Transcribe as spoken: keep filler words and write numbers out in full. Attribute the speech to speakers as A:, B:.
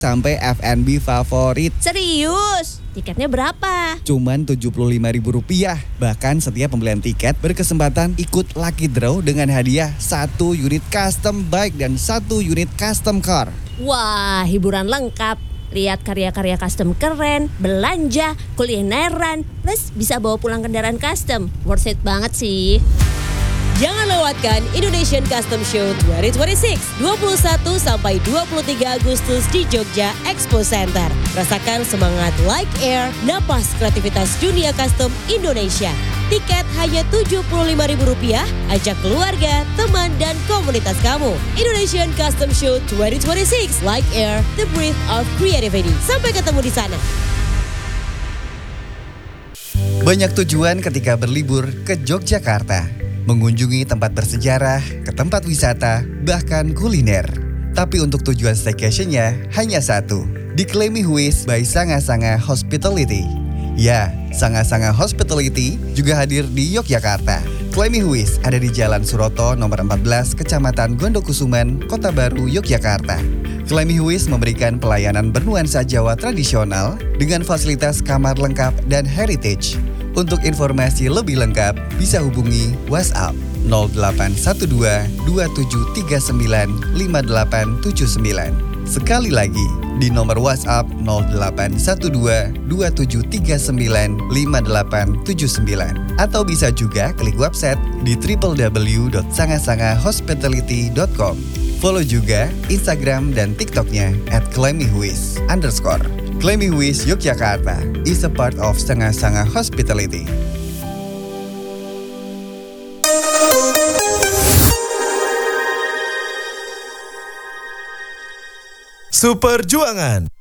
A: sampai F and B favorit.
B: Serius? Tiketnya berapa?
A: Cuman tujuh puluh lima ribu rupiah. Bahkan setiap pembelian tiket berkesempatan ikut lucky draw dengan hadiah satu unit custom bike dan satu unit custom car.
B: Wah, hiburan lengkap. Lihat karya-karya custom keren, belanja, kulineran, plus bisa bawa pulang kendaraan custom. Worth it banget sih.
C: Jangan lewatkan Indonesian Custom Show dua ribu dua puluh enam, dua puluh satu sampai dua puluh tiga Agustus di Jogja Expo Center. Rasakan semangat Like Air, napas kreativitas dunia custom Indonesia. Tiket hanya tujuh puluh lima ribu rupiah, ajak keluarga, teman, dan komunitas kamu. Indonesian Custom Show dua ribu dua puluh enam, Like Air, the breath of creativity. Sampai ketemu di sana.
A: Banyak tujuan ketika berlibur ke Yogyakarta. Mengunjungi tempat bersejarah, ke tempat wisata, bahkan kuliner. Tapi untuk tujuan staycation-nya hanya satu. Di Klemi Huis by Sanga Sanga Hospitality. Ya, Sanga Sanga Hospitality juga hadir di Yogyakarta. Klemi Huis ada di Jalan Suroto nomor empat belas, Kecamatan Gondokusuman, Kota Baru, Yogyakarta. Klemi Huis memberikan pelayanan bernuansa Jawa tradisional dengan fasilitas kamar lengkap dan heritage. Untuk informasi lebih lengkap, bisa hubungi WhatsApp nol delapan satu dua, dua tujuh tiga sembilan, lima delapan tujuh sembilan. Sekali lagi, di nomor WhatsApp nol delapan satu dua, dua tujuh tiga sembilan, lima delapan tujuh sembilan. Atau bisa juga klik website di w w w dot sanga sanga hospitality dot com. Follow juga Instagram dan TikToknya at klemihuis underscore. Klemi Huis Yogyakarta is a part of Sanga Sanga Hospitality.
D: Super Juangan.